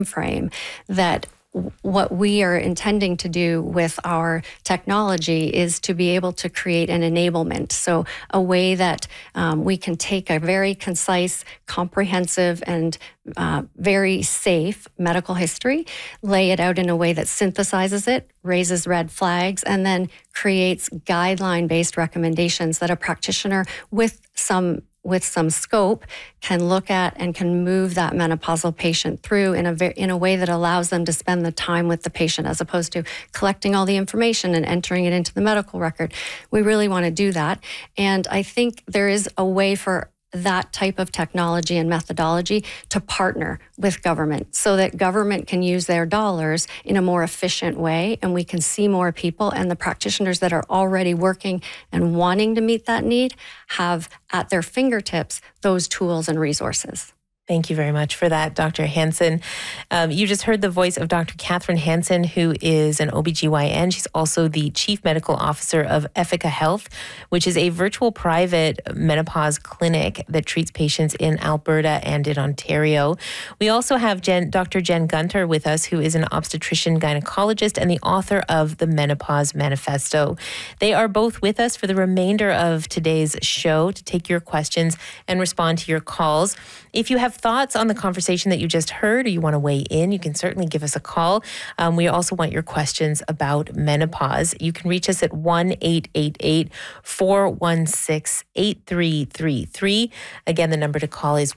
frame that what we are intending to do with our technology is to be able to create an enablement. So a way that we can take a very concise, comprehensive, and very safe medical history, lay it out in a way that synthesizes it, raises red flags, and then creates guideline-based recommendations that a practitioner with some scope can look at and can move that menopausal patient through in a way that allows them to spend the time with the patient as opposed to collecting all the information and entering it into the medical record. We really want to do that. And I think there is a way for that type of technology and methodology to partner with government so that government can use their dollars in a more efficient way and we can see more people, and the practitioners that are already working and wanting to meet that need have at their fingertips those tools and resources. Thank you very much for that, Dr. Hansen. You just heard the voice of Dr. Catherine Hansen, who is an OBGYN. She's also the Chief Medical Officer of Ethica Health, which is a virtual private menopause clinic that treats patients in Alberta and in Ontario. We also have Dr. Jen Gunter with us, who is an obstetrician gynecologist and the author of the Menopause Manifesto. They are both with us for the remainder of today's show to take your questions and respond to your calls. If you have thoughts on the conversation that you just heard or you want to weigh in, you can certainly give us a call. We also want your questions about menopause. You can reach us at 1-888-416-8333. Again, the number to call is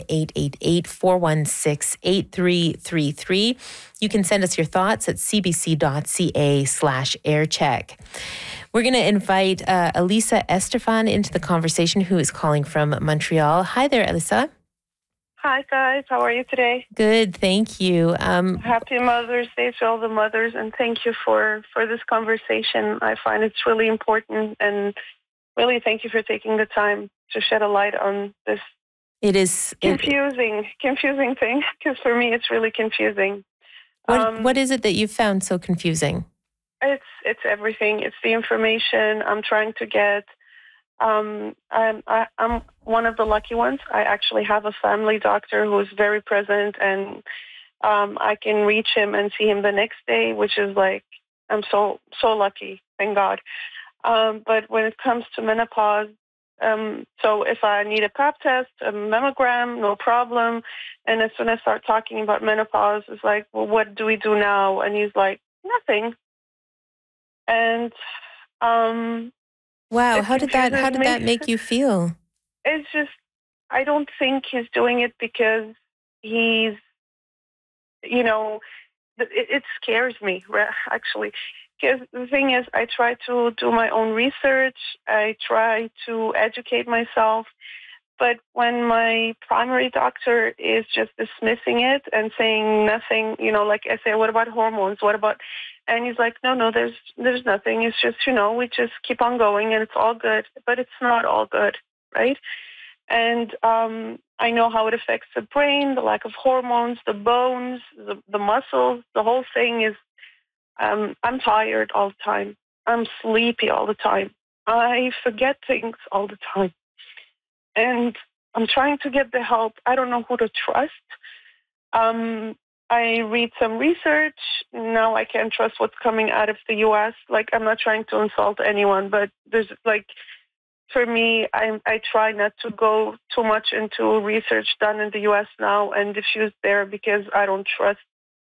1-888-416-8333. You can send us your thoughts at cbc.ca/aircheck. We're going to invite Elisa Estefan into the conversation, who is calling from Montreal. Hi there, Elisa. Hi, guys. How are you today? Good, thank you. Happy Mother's Day to all the mothers, and thank you for this conversation. I find it's really important, and really thank you for taking the time to shed a light on this. It is confusing thing, because for me it's really confusing. What is it that you found so confusing? It's everything. It's the information I'm trying to get. I'm one of the lucky ones. I actually have a family doctor who's very present, and I can reach him and see him the next day, which is like, I'm so lucky, thank God. But when it comes to menopause, so if I need a pap test, a mammogram, no problem. And as soon as I start talking about menopause, it's like, well, what do we do now? And he's like, nothing. And wow, how did that make you feel? It's just, I don't think he's doing it because he's, it scares me, actually. Because the thing is, I try to do my own research. I try to educate myself. But when my primary doctor is just dismissing it and saying nothing, like I say, what about hormones? What about, and he's like, no, there's nothing. It's just, we just keep on going and it's all good. But it's not all good, right? And I know how it affects the brain, the lack of hormones, the bones, the muscles. The whole thing is, I'm tired all the time. I'm sleepy all the time. I forget things all the time. And I'm trying to get the help. I don't know who to trust. I read some research. Now I can't trust what's coming out of the U.S. Like, I'm not trying to insult anyone, but there's for me, I try not to go too much into research done in the U.S. now and diffuse there because I don't trust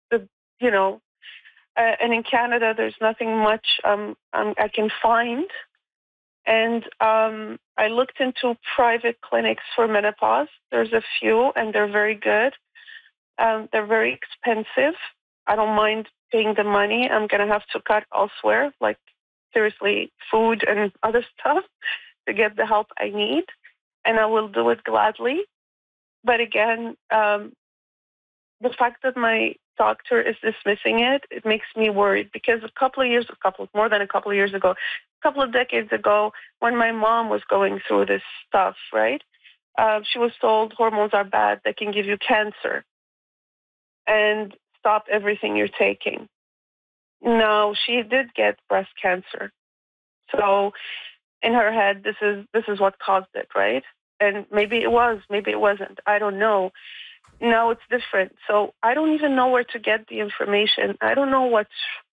and in Canada, there's nothing much I can find. And I looked into private clinics for menopause. There's a few, and they're very good. They're very expensive. I don't mind paying the money. I'm going to have to cut elsewhere, like seriously, food and other stuff to get the help I need. And I will do it gladly. But again, the fact that my doctor is dismissing it makes me worried because more than a couple of years ago, a couple of decades ago, when my mom was going through this stuff, right? She was told hormones are bad, they can give you cancer, and stop everything you're taking. No, she did get breast cancer. So in her head, this is what caused it, right? And maybe it was, maybe it wasn't. I don't know. now it's different. So I don't even know where to get the information. I don't know what's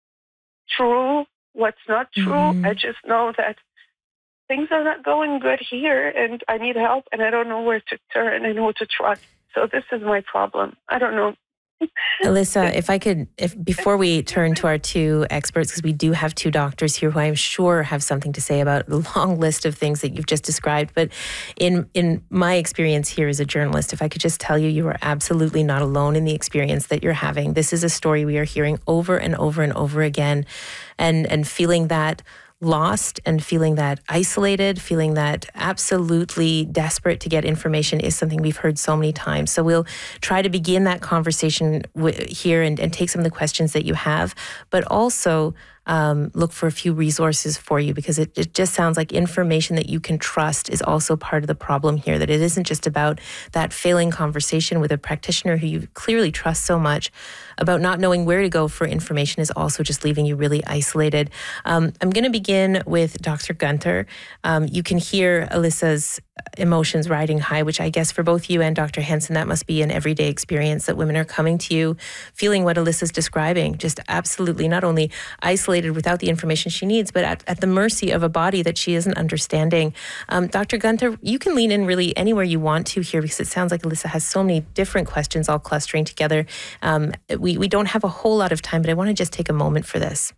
true, what's not true. Mm-hmm. I just know that things are not going good here and I need help and I don't know where to turn and who to trust. So this is my problem. I don't know. Alyssa, if before we turn to our two experts, because we do have two doctors here who I'm sure have something to say about the long list of things that you've just described. But in my experience here as a journalist, if I could just tell you, you are absolutely not alone in the experience that you're having. This is a story we are hearing over and over and over again, and feeling that lost and feeling that isolated, feeling that absolutely desperate to get information is something we've heard so many times. So we'll try to begin that conversation here and take some of the questions that you have, but also look for a few resources for you, because it just sounds like information that you can trust is also part of the problem here, that it isn't just about that failing conversation with a practitioner who you clearly trust so much, about not knowing where to go for information is also just leaving you really isolated. I'm going to begin with Dr. Gunter. You can hear Alyssa's emotions riding high, which I guess for both you and Dr. Hansen, that must be an everyday experience, that women are coming to you feeling what Alyssa's describing, just absolutely not only isolated without the information she needs, but at the mercy of a body that she isn't understanding. Dr. Gunter, you can lean in really anywhere you want to here, because it sounds like Alyssa has so many different questions all clustering together. We don't have a whole lot of time, but I want to just take a moment for this.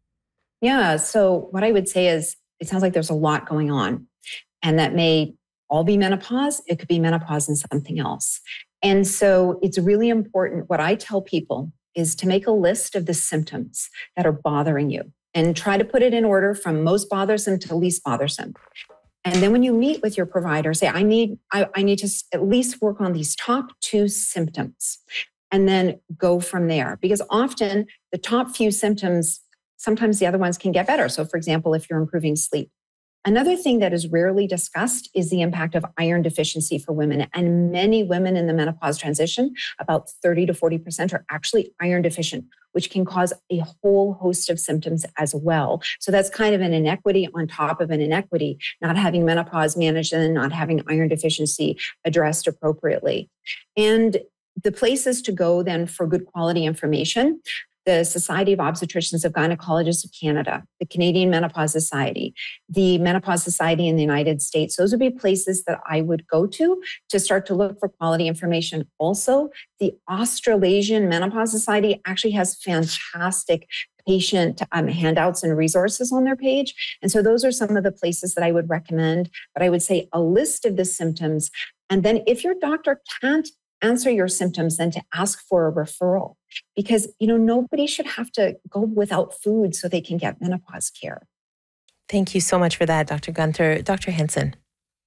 Yeah, so what I would say is it sounds like there's a lot going on, and that may all be menopause. It could be menopause and something else. And so it's really important. What I tell people is to make a list of the symptoms that are bothering you and try to put it in order from most bothersome to least bothersome. And then when you meet with your provider, say, I need to at least work on these top 2 symptoms, and then go from there. Because often the top few symptoms, sometimes the other ones can get better. So for example, if you're improving sleep. Another thing that is rarely discussed is the impact of iron deficiency for women. And many women in the menopause transition, about 30 to 40%, are actually iron deficient, which can cause a whole host of symptoms as well. So that's kind of an inequity on top of an inequity, not having menopause managed and not having iron deficiency addressed appropriately. And the places to go then for good quality information: the Society of Obstetricians and Gynecologists of Canada, the Canadian Menopause Society, the Menopause Society in the United States. Those would be places that I would go to start to look for quality information. Also, the Australasian Menopause Society actually has fantastic patient handouts and resources on their page. And so those are some of the places that I would recommend. But I would say a list of the symptoms. And then if your doctor can't answer your symptoms, then to ask for a referral, because nobody should have to go without food so they can get menopause care. Thank you so much for that, Dr. Gunter. Dr. Hansen.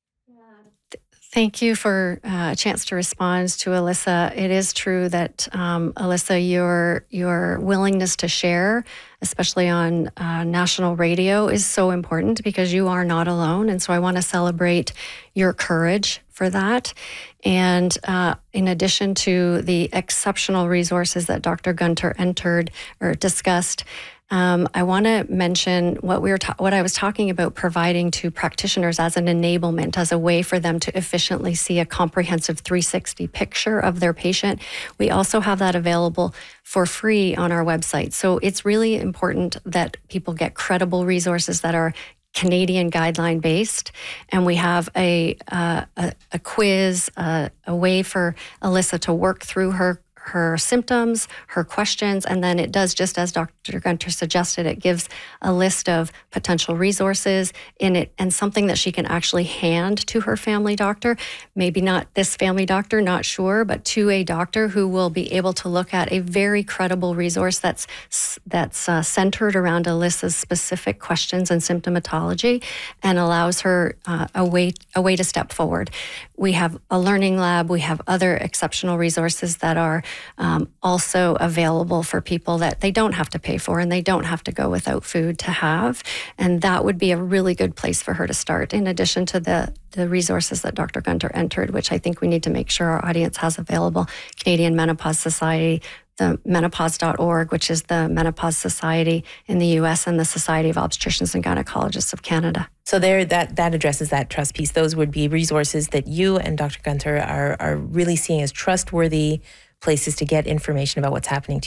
Thank you for a chance to respond to Alyssa. It is true that, Alyssa, your willingness to share, especially on national radio, is so important, because you are not alone. And so I want to celebrate your courage for that. And in addition to the exceptional resources that Dr. Gunter discussed, I want to mention what I was talking about, providing to practitioners as an enablement, as a way for them to efficiently see a comprehensive 360 picture of their patient. We also have that available for free on our website. So it's really important that people get credible resources that are Canadian guideline based, and we have a quiz, a way for Alyssa to work through her symptoms, her questions, and then it does just as Dr. Gunter suggested. It gives a list of potential resources in it and something that she can actually hand to her family doctor. Maybe not this family doctor, not sure, but to a doctor who will be able to look at a very credible resource that's centered around Alyssa's specific questions and symptomatology, and allows her a way to step forward. We have a learning lab. We have other exceptional resources that are also available for people that they don't have to pay for and they don't have to go without food to have. And that would be a really good place for her to start, in addition to the resources that Dr. Gunter entered, which I think we need to make sure our audience has available. Canadian Menopause Society, the menopause.org, which is the Menopause Society in the US, and the Society of Obstetricians and Gynecologists of Canada. So there, that addresses that trust piece. Those would be resources that you and Dr. Gunter are really seeing as trustworthy places to get information about what's happening to